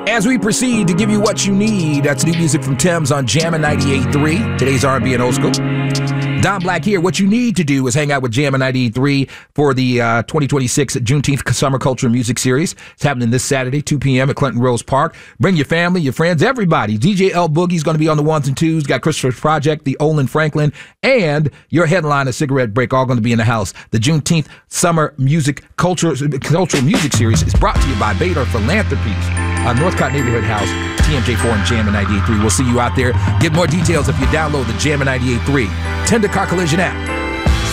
As we proceed to give you what you need, that's new music from Thames on Jammin' 98.3. Today's R&B and old school. Don Black here. What you need to do is hang out with Jammin' 98.3 for the 2026 Juneteenth Summer Culture Music Series. It's happening this Saturday, 2 p.m. at Clinton Rose Park. Bring your family, your friends, everybody. DJ L Boogie's going to be on the ones and twos. Got Christopher's Project, the Olin Franklin, and your headliner, Cigarette Break, all going to be in the house. The Juneteenth Summer Cultural Music Series is brought to you by Bader Philanthropies, Northcott Neighborhood House, TMJ4 and Jammin' 98.3. We'll see you out there. Get more details if you download the Jammin' 98.3 Tender Car Collision app.